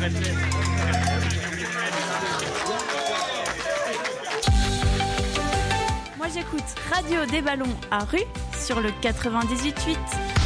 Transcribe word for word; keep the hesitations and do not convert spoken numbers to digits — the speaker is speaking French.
Moi j'écoute Radio des Ballons à Rue sur le quatre-vingt-dix-huit virgule huit.